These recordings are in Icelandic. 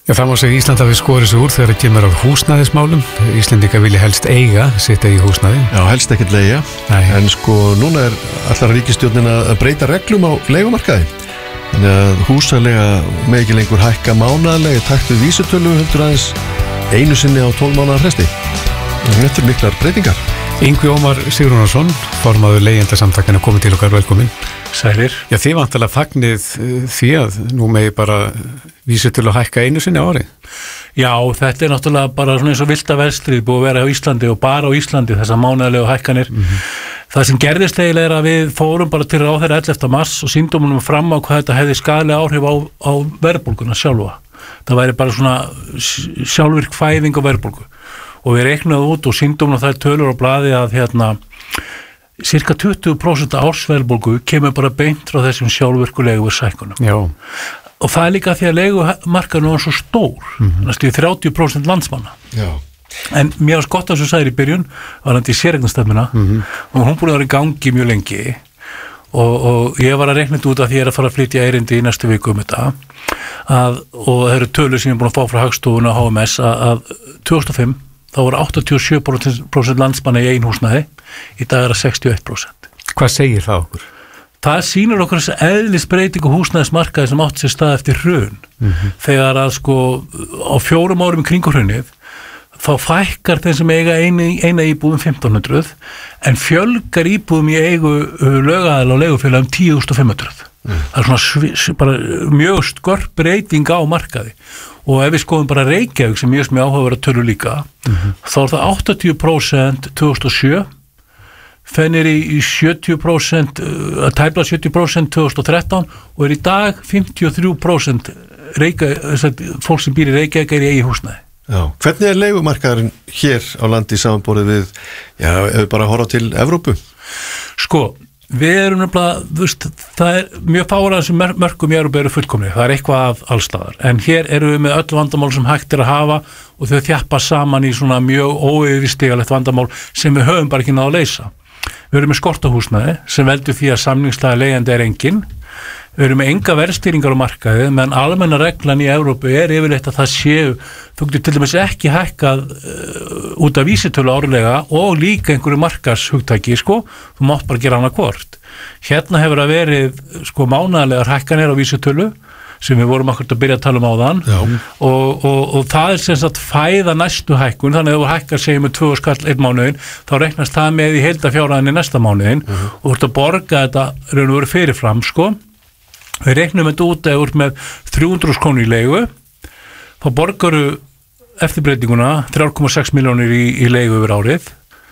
Já, það má segja Ísland hafi skorið sig úr þegar það kemur af húsnæðismálum. Íslendingar vilja helst eiga sitt eigið húsnæði. Já, helst ekkert leigja. En núna allar ríkisstjórnin að breyta reglum á leigumarkaði. Þannig að húsalega með ekki lengur hækka mánaðarlega í takt við vísitölu heldur aðeins einu sinni á 12 mánaðar fresti. Þetta miklar breytingar. Yngvi Ómar Sigurjónsson, formaður leigjendasamtakana, komið til okkar, velkomin. Sælir. Já, þið vantilega fagnið því að nú megi bara vísitölu að hækka einu sinni á ári. Já, þetta náttúrulega bara svona eins og villta verstrið búið að vera á Íslandi og bara á Íslandi þessar mánaðarlegu hækkanir. Það sem gerðist eiginlega að við fórum bara til ráðherra 11. mars og sýndum honum fram á hvað þetta hefði skaðleg áhrif á verðbólguna sjálfa. Það væri bara svona sjálfvirk fæðing á verðbólgu. Og við reiknaðum út og sýndum honum þær tölur á blaði að cirka 20% ársverðbólgu kemur bara beint frá þessum sjálfvirkulegu sækunum. Já. Og það líka því að leigumarkaðurinn var svo stór, næstu 30% landsmanna. Já. En mér var gott að svo sagði í byrjun var hann til séreignarstefnuna og hún búin að vera í gangi mjög lengi og ég var að reikna út af því að fara að flytja erindi í næstu viku þetta og það eru tölur sem ég er búin að fá frá Hagstofuna og HMS að 2005 þá voru 87% landsmanna í einhúsnæði, í dag er það 61%. Hvað segir það okkur? Það sýnir okkur þess að eðlisbreytingu húsnæðismarkaði sem átt sér stað eftir hrun. Þegar að á 4 árum í kringu hrunið þá fækkar þeim sem eiga eina íbúðum 1500 en fjölgar íbúðum í eigu lögaðal og leigufélagum 10.500. Það er svona bara mjög skörp breyting á markaði og ef við skoðum bara Reykjavík sem mjög áhugaverða tölur líka þá er það 80% 2007 fennir í 70% tæplega 70% 2013 og er í dag 53% fólk sem býr í Reykjavík er í eigin húsnæði. Já, hvernig er leigumarkaðurinn hér á landi samanborið við, ef við bara horfa til Evrópu? Sko, við erum nefnilega, það er mjög fára sem mörkum í Evrópu eru fullkomni, það er eitthvað af allstaðar, en hér eru við með öll vandamál sem hægt er að hafa og þau þjappa saman í svona mjög óyfirstígalegt vandamál sem við höfum bara ekki náð að leysa. Við erum með skortahúsnæði sem veldur því að samningslega leigjandi er engin. Við erum með enga verðstýringar á markaði, menn almenna reglan í Evrópu er yfirleitt að það séu, þú getur til dæmis ekki hækkað út af vísitölu árlega og líka einhverju markashugtæki, þú mátt bara gera annað hvort. Hérna hefur að verið mánaðarlegar hækkanir á vísitölu sem við vorum akkurat að byrja að tala um áðan og það er sem sagt fæða næstu hækkun, þannig að ef þú hækkar segjum með 2 skall einn mánuðin, þá reiknast það með í heildarfjárhæðinni næsta mánuðin og þú ert að borga þetta raun og veru fyrirfram, Við reiknum þetta út eða úr með 300 krónur í leigu, þá borgaru eftirbreytinguna 3,6 milljónir í leigu yfir árið,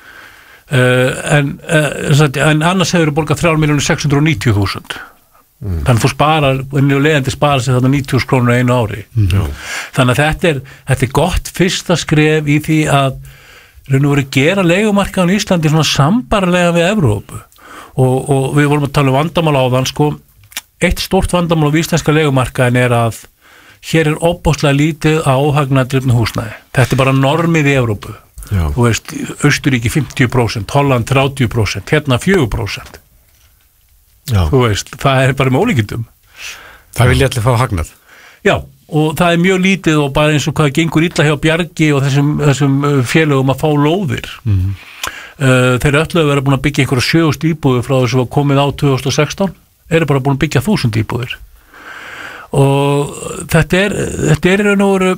en annars hefur borgað 3.690.000. Þannig að þú sparar, leigjandi sparar sér þarna 90 krónur einu ári. Þannig að þetta er gott fyrsta skref í því að raun og veru gera leigumarkaðan í Íslandi svona sambarlega við Evrópu og við vorum að tala um vandamál áðan, Eitt stórt vandamál á íslenska leigumarkaðin er að hér er ofboðslega lítið á óhagnaðdrifnu húsnæði. Þetta er bara normið í Evrópu. Já. Þú veist, Austurríki 50%, Holland 30%, hérna 4%. Já. Þú veist, það er bara með ólíkindum. Það vilja allir fá hagnað. Já, og það er mjög lítið og bara eins og hvað gengur illa hjá Bjargi og þessum félögum að fá lóðir. Þeir öllu að vera búin að byggja einhverja 7 íbúðir frá þessu að komið á 2016. Eru bara búin að byggja 1000 íbúðir og þetta er raun og veru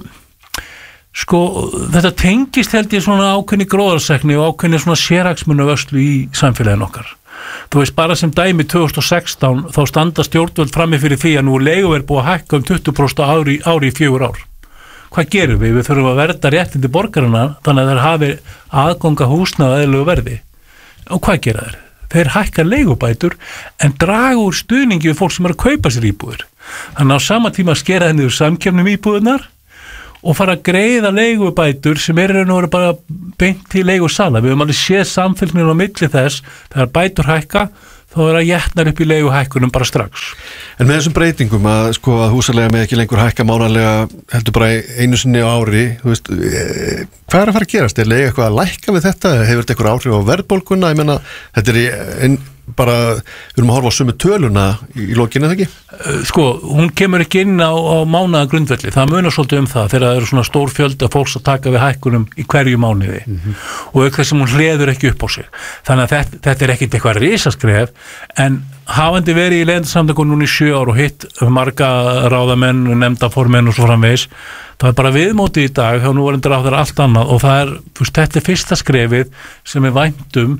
þetta tengist held ég svona ákveðni gróðarsekni og ákveðni svona sérhagsmunavörslu í samfélaginu okkar. Þú veist bara sem dæmi 2016 þá standa stjórnvöld frammi fyrir því að nú leiguverð búið að hækka 20% ári í 4 ár. Hvað gerum við? Við þurfum að verða réttindi borgarana þannig að þeir hafi aðganga húsnæði eðlilegu verði. Og hvað gera þeir? Þeir hækka leigubætur en draga úr stuðningi við fólk sem er að kaupa sér íbúðir. Þannig á sama tíma skera henni úr samkeppnum íbúðunar og fara að greiða leigubætur sem eru nú bara beint í leigusala. Við höfum alveg séð samfélgninu á milli þess þegar bætur hækka þá er að jætnar upp í leiguhækkunum bara strax. En með þessum breytingum að húsalega með ekki lengur hækka mánaðarlega heldur bara einu sinni á ári, þú veist, hvað er að fara að gerast? Er leiga eitthvað að lækka við þetta? Hefur þetta eitthvað áhrif á verðbólguna? Ég meina, þetta er bara, við erum að horfa á sömu töluna í lokinu, eða ekki? Sko, hún kemur ekki inn á mánaða grundvelli, það munar svolítið það þegar það eru svona stór fjölda fólks að taka við hækkunum í hverju mánuði og auk þess að hún hreður ekki upp á sig, þannig að þetta ekkit eitthvað risaskref, en hafandi verið í Leigjendasamtökunum núna í 7 ár og hitt marga ráðamenn, nefndaformenn og svo framvegis, það bara viðmótið í dag, þá nú er þetta allt annað og það þetta fyrsta skrefið sem væntum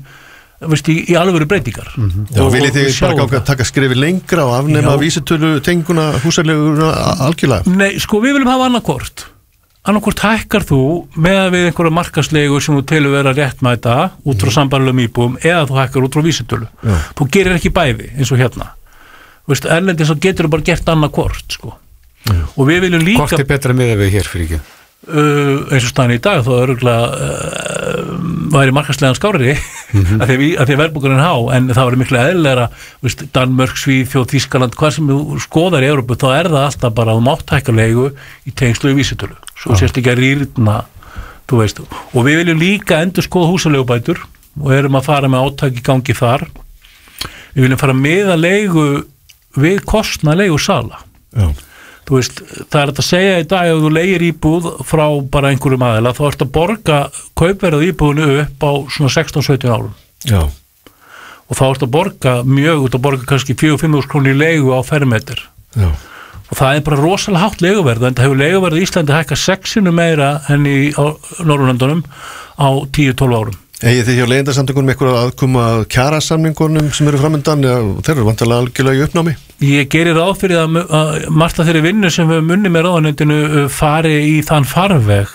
í alvöru breytingar. Já, viljið þið bara ganga að taka skrefi lengra og afnema vísitölu tenguna húsaleguna algjörlega? Nei, sko við viljum hafa annarkvort hækkar þú með við einhverja markaslegu sem þú telur vera réttmæta út frá sambærilegum íbúðum eða þú hækkar út frá vísitölu. Þú gerir ekki bæði eins og hérna. Erlendis þá getur þú bara gert annarkvort, sko. Og við viljum líka... Hvort betra með við hér fyrir ekki? Eins og staðan í dag þá örugglega væri markaðslegan skárri að því verðbólgan há, en það væri miklu eðlilegra, Danmörk, Svíþjóð, Þýskaland, hvað sem þú skoðar í Evrópu, þá það alltaf bara að þú mátt hækka leigu í tengslu í vísitölu, svo sést ekki að rýrna, þú veist, og við viljum líka endurskoða húsaleigubætur og erum að fara með átaki í gangi þar, við viljum fara með að leigu við kostnað leigusala. Þú veist, það er að segja í dag ef þú leigir íbúð frá bara einhverjum aðila, þá ertu að borga kaupverð íbúðinu upp á svona 16-17 árum. Já. Og þá ertu að borga mjög, þú borga kannski 4-5 krónur í leigu á fermetur. Já. Og það er bara rosalega hátt leiguverð, en það hefur leiguverð í Íslandi hækkað 6 sinnum meira en á Norðurlöndunum á 10-12 árum. Eigið þið hjá Leigjendasamtökunum eitthvað aðkoma kjarasamningunum sem eru framöndan, þeir eru vantarlega algjörlega í uppnámi? Ég gerir ráð fyrir að margt af þeirri vinnu sem við munni með ráðuneytinu fari í þann farveg,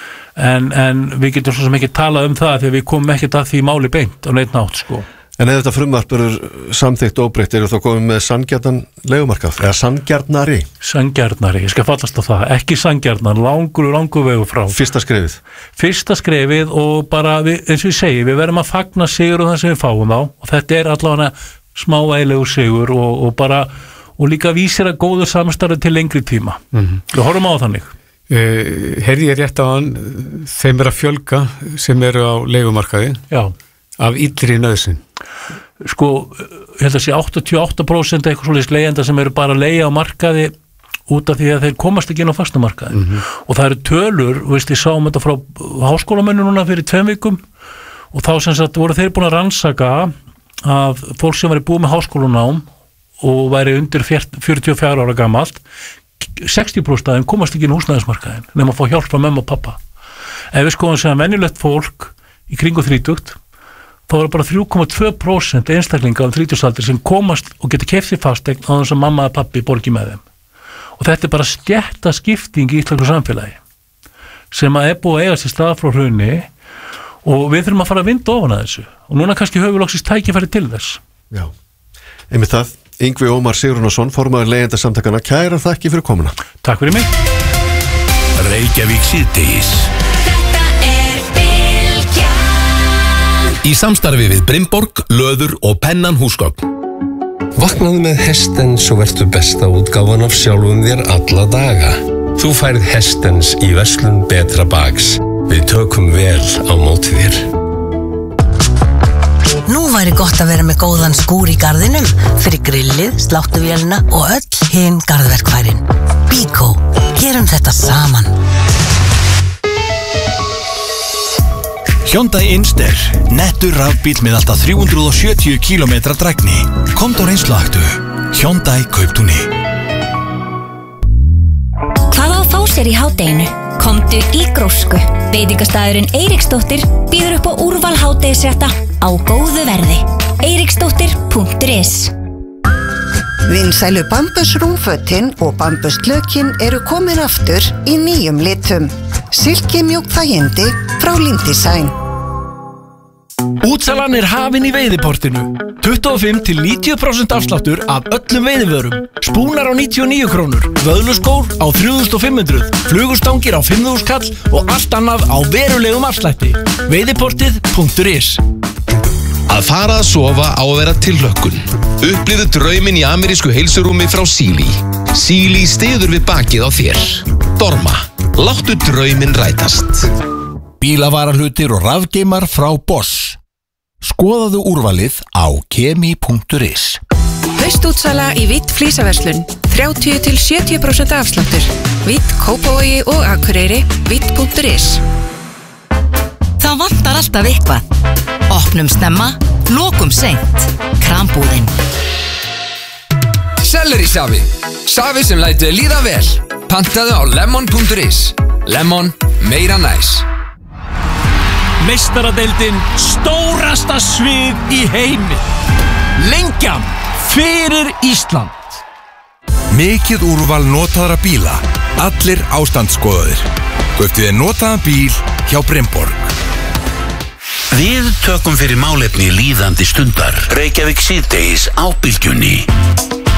en við getum svo sem ekki talað um það þegar við komum ekkert að því máli beint á neitt nátt, sko. En ef þetta frumvarp eru samþykkt óbreytt, eru þá komið með sanngjarnan leigumarkað, eða sanngjarnari? Sanngjarnari, ég skal fallast á það, ekki sanngjarnan, langur vegu frá. Fyrsta skrefið og bara, eins og ég segi, við verðum að fagna sigur og það sem við fáum á, og þetta er allavega smávægilegu sigur og bara, og líka vísir að góðu samstarfi til lengri tíma. Við horfum á þannig. Heyrði ég rétt á hann, þeim er að fjölga sem eru á leigumarkaði? Já. Af illri nauðsyn? Sko, ég held að sé 88% eitthvað svoleiðis leigjenda sem eru bara að leigja á markaði út af því að þeir komast ekki inn á fastamarkaði. Og það eru tölur, veist, ég sáum þetta frá háskólamönnum núna fyrir 2 vikum og þá sem sagt voru þeir búin að rannsaka að fólk sem væri búið með háskólanám og væri undir 44 ára gamalt, 60% af þeim komast ekki inn á húsnæðismarkaðin nema að fá hjálp frá mömmu og pappa. Ef við skoðum sem venjulegt fólk í kringu 30, þá er bara 3,2% einstaklinga á 30-aldur sem komast og getur keypt sér fasteign á þess að mamma og pappi borgi með þeim. Og þetta er bara stéttaskipting í íslensku samfélagi sem að er búið að eiga sér stað frá hruni og við þurfum að fara að vinda ofan að þessu og núna kannski höfum við loksins tækifæri til þess. Já, einmitt það. Yngvi Ómar Sigurðarson, formaður Leigjendasamtakanna, kærar þakki fyrir komuna. Takk fyrir mig. Reykjavík síðdegis. Í samstarfi við Brimborg, Löður og Pennan húsgögn. Vaknaðu með Hestens og vertu besta útgáfan af sjálfum þér alla daga. Þú færð Hestens í verslun Betra Bags. Við tökum vel á móti þér. Nú væri gott að vera með góðan skúr í garðinum fyrir grillið, sláttuvélina og öll hin garðverkfærin. Bíkó, gerum þetta saman. Hyundai Inster, nettur rafbíll með alltaf 370 km drægni. Komdu á reynsluaktu. Hyundai Kauptúni. Hvað á að fá sér í hádeginu? Komdu í Grósku. Veitingastæðurinn Eiríksdóttir býður upp á úrval hádegisrétta á góðu verði. Eiríksdóttir.is. Vinsælu bambusrúmfötin og bambuslökin eru komin aftur í nýjum litum. Silki mjúk þægindi frá Lindesign. Útsalan er hafin í veiðiportinu. 25-90% afsláttur af öllum veiðivörum. Spúnar á 99 krónur, vöðluskór á 3500, flugustangir á 5000 kall og allt annað á verulegum afslætti. Veiðiportið.is. Að fara að sofa á að vera tilhlökkun. Upplifðu drauminn í amerísku heilsurúmi frá Sealy. Sealy styður við bakið á þér. Dorma. Láttu drauminn rætast. Bílavarahlutir og rafgeimar frá Bosch. Skoðaðu úrvalið á kemi.is. Haustútsala í Vitt flísaverslun. 30-70% afsláttur. Vitt, Kópavogi og Akureyri. Vitt.is. Það vantar alltaf eitthvað. Opnum snemma, lokum seint. Krambúðin. Selleri safi. Safi sem lætur þér líða vel. Pantaðu á lemon.is. Lemon, meira næs. Meistaradeildin, stórasta svið í heimi. Lengjan fyrir Ísland. Mikið úrval notaðra bíla. Allir ástandsskoðaðir. Kauptu þér notaðan bíl hjá Brynborg. Við tökum fyrir málefni líðandi stundar. Reykjavík síðdegis á Bylgjunni.